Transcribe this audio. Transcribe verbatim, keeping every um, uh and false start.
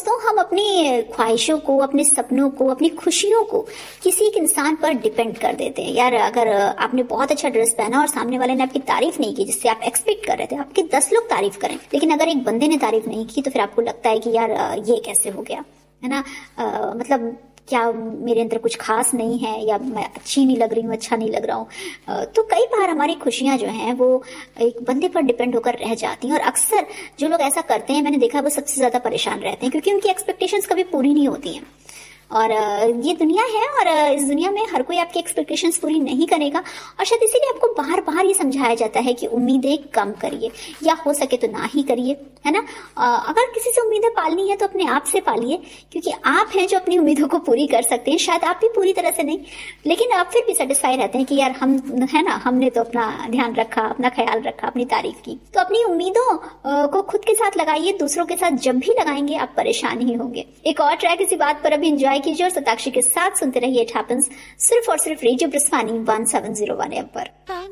दोस्तों, हम अपनी ख्वाहिशों को, अपने सपनों को, अपनी खुशियों को किसी एक इंसान पर डिपेंड कर देते हैं। यार अगर आपने बहुत अच्छा ड्रेस पहना और सामने वाले ने आपकी तारीफ नहीं की जिससे आप एक्सपेक्ट कर रहे थे, आपके दस लोग तारीफ करें, लेकिन अगर एक बंदे ने तारीफ नहीं की तो फिर आपको लगता है कि यार ये कैसे हो गया, है ना। आ, मतलब क्या मेरे अंदर कुछ खास नहीं है, या मैं अच्छी नहीं लग रही हूँ, अच्छा नहीं लग रहा हूँ। तो कई बार हमारी खुशियां जो हैं वो एक बंदे पर डिपेंड होकर रह जाती हैं, और अक्सर जो लोग ऐसा करते हैं मैंने देखा वो सबसे ज्यादा परेशान रहते हैं, क्योंकि उनकी एक्सपेक्टेशंस कभी पूरी नहीं होती हैं। और ये दुनिया है, और इस दुनिया में हर कोई आपकी एक्सपेक्टेशंस पूरी नहीं करेगा, और शायद इसीलिए आपको बार बार ये समझाया जाता है कि उम्मीदें कम करिए, या हो सके तो ना ही करिए, है ना। अगर किसी से उम्मीदें पालनी है तो अपने आप से पालिए, क्योंकि आप हैं जो अपनी उम्मीदों को पूरी कर सकते हैं। शायद आप भी पूरी तरह से नहीं, लेकिन आप फिर भी सेटिस्फाई रहते हैं कि यार हम, है ना, हमने तो अपना ध्यान रखा, अपना ख्याल रखा, अपनी तारीफ की। तो अपनी उम्मीदों को खुद के साथ लगाइए, दूसरों के साथ जब भी लगाएंगे आप परेशान ही होंगे। एक और ट्रैक इसी बात पर अभी एंजॉय कीजिए और सताक्षी के साथ सुनते रहिए इट हैपेंस, सिर्फ और सिर्फ radio ब्रिस्वानी one seven zero one F पर।